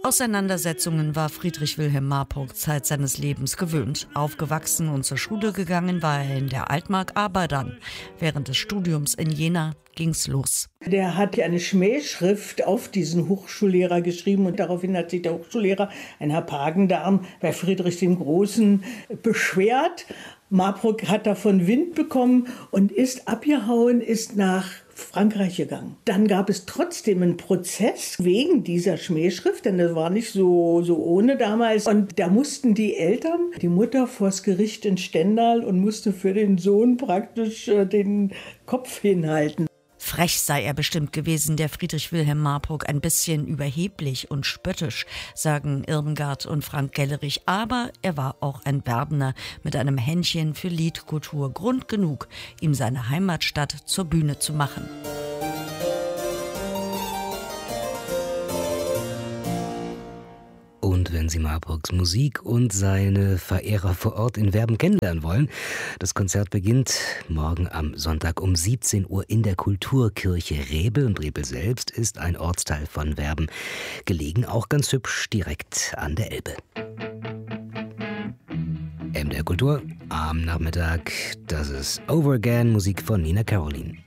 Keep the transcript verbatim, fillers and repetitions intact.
Auseinandersetzungen war Friedrich Wilhelm Marburg Zeit seines Lebens gewöhnt. Aufgewachsen und zur Schule gegangen war er in der Altmark, aber dann, während des Studiums in Jena, ging's los. Der hat eine Schmähschrift auf diesen Hochschullehrer geschrieben und daraufhin hat sich der Hochschullehrer, ein Herr Pagendarm, bei Friedrich dem Großen beschwert. Marburg hat davon Wind bekommen und ist abgehauen, ist nach Frankreich gegangen. Dann gab es trotzdem einen Prozess wegen dieser Schmähschrift, denn das war nicht so, so ohne damals. Und da mussten die Eltern, die Mutter vors Gericht in Stendal und musste für den Sohn praktisch äh, den Kopf hinhalten. Frech sei er bestimmt gewesen, der Friedrich Wilhelm Marburg, ein bisschen überheblich und spöttisch, sagen Irmgard und Frank Gellerich. Aber er war auch ein Werbener mit einem Händchen für Liedkultur, Grund genug, ihm seine Heimatstadt zur Bühne zu machen. Und wenn Sie Marburgs Musik und seine Verehrer vor Ort in Werben kennenlernen wollen, das Konzert beginnt morgen am Sonntag um siebzehn Uhr in der Kulturkirche Rebel. Und Rebel selbst ist ein Ortsteil von Werben, gelegen auch ganz hübsch direkt an der Elbe. M D R Kultur am Nachmittag, das ist Over Again, Musik von Nina Caroline.